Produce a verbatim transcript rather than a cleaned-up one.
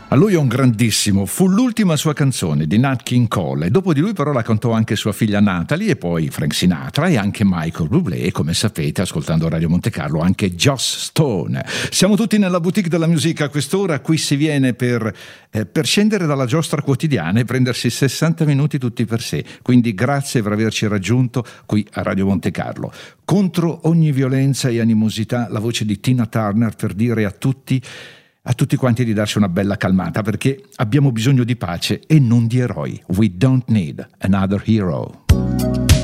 A lui è un grandissimo, fu l'ultima sua canzone di Nat King Cole e dopo di lui però la cantò anche sua figlia Natalie e poi Frank Sinatra e anche Michael Bublé e come sapete ascoltando Radio Monte Carlo anche Joss Stone. Siamo tutti nella boutique della musica a quest'ora, qui si viene per, eh, per scendere dalla giostra quotidiana e prendersi sessanta minuti tutti per sé, quindi grazie per averci raggiunto qui a Radio Monte Carlo. Contro ogni violenza e animosità la voce di Tina Turner per dire a tutti a tutti quanti di darsi una bella calmata perché abbiamo bisogno di pace e non di eroi. We don't need another hero.